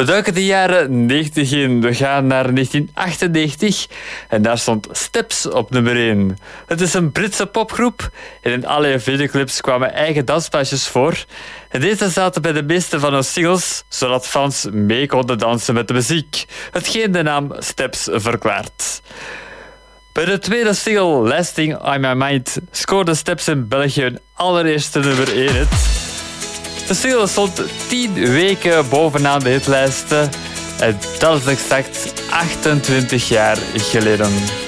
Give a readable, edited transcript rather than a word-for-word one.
We duiken de jaren 90 in. We gaan naar 1998 en daar stond Steps op nummer 1. Het is een Britse popgroep en in alle videoclips kwamen eigen danspasjes voor. En deze zaten bij de meeste van hun singles, zodat fans mee konden dansen met de muziek. Hetgeen de naam Steps verklaart. Bij de tweede single, Lasting on My Mind, scoorde Steps in België hun allereerste nummer 1 hit. De single stond 10 weken bovenaan de hitlijsten en dat is exact 28 jaar geleden.